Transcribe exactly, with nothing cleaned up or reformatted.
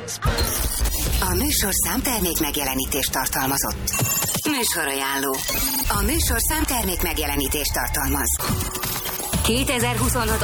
A műsorszám termék megjelenítést tartalmazott. Műsorajánló. A műsorszám termék megjelenítést tartalmaz. kétezer-huszonhat.